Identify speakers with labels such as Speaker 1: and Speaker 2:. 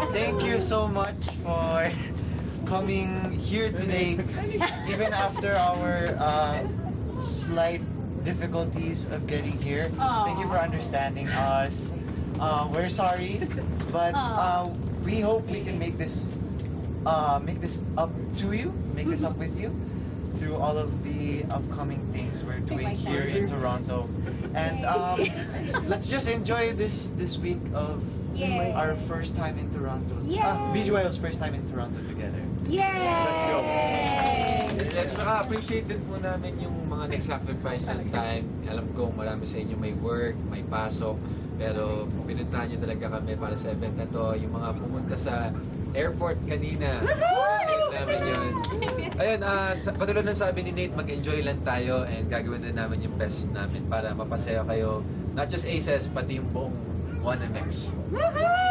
Speaker 1: Thank you so much for coming here today, even after our slight difficulties of getting here. Thank you for understanding us. We're sorry, but we hope we can make this up to you, make this up with you through all of the upcoming things we're doing here in Toronto. And let's just enjoy this week of our first time in Toronto. BGYO's first time in Toronto together. Let's go.
Speaker 2: Yes, appreciate din po namin yung mga nag-sacrifice ng time. Alam ko marami sa inyo may work, may pasok, pero pinuntahan nyo talaga kami para sa event na to. Yung mga pumunta sa airport kanina. Namin yun. Ayun, katulad ng sabi ni Nate, mag-enjoy lang tayo and gagawin din namin yung best namin para mapasaya kayo. Not just Aces, pati yung buong 1MX.